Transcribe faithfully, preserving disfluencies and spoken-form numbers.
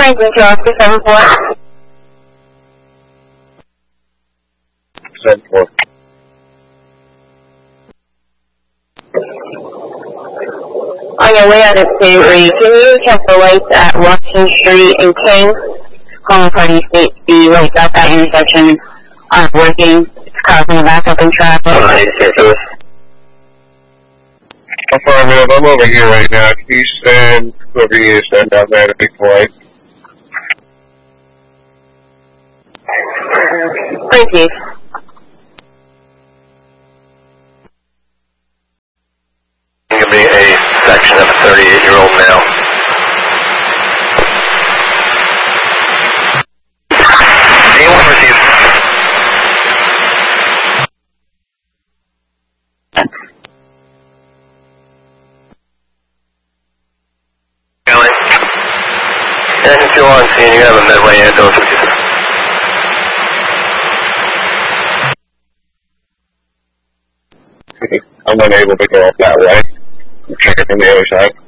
Franklin two Oscar seven four. seven four. On your way out of Savory, can you check the lights at Washington Street and King? Calling for you state the lights at that intersection aren't working. It's causing a backup in traffic. Affirmative, I'm over here right now. Can you send whoever you need to send down there to Big Light? Thank you. Give me a section of a thirty-eight-year-old male. Anyone with you? Really? Yeah, if you want, seeing you have a midway ambulance with you. I'm unable to go up that way. I'm checking from the other side.